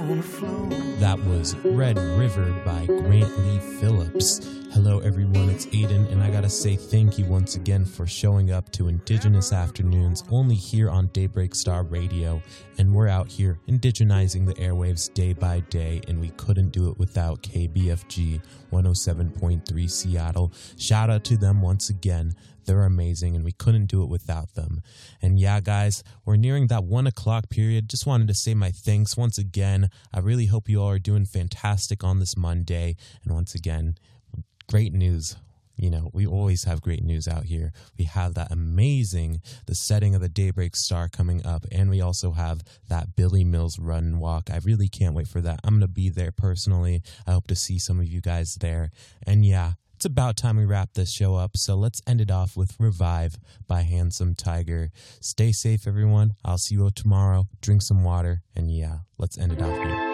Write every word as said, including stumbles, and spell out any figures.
That was Red River by Grant Lee Phillips. Hello everyone, it's Aiden, and I gotta say thank you once again for showing up to Indigenous Afternoons only here on Daybreak Star Radio. And we're out here indigenizing the airwaves day by day, and we couldn't do it without K B F G one oh seven point three Seattle. Shout out to them once again. They're amazing, and we couldn't do it without them. And yeah, guys, we're nearing that one o'clock period. Just wanted to say my thanks once again. I really hope you all are doing fantastic on this Monday. And once again, great news. You know, we always have great news out here. We have that amazing, the setting of the Daybreak Star coming up, and we also have that Billy Mills run and walk. I really can't wait for that. I'm going to be there personally. I hope to see some of you guys there. And yeah, it's about time we wrap this show up, so let's end it off with Revive by Handsome Tiger. Stay safe, everyone. I'll see you all tomorrow. Drink some water, and yeah, let's end it off here.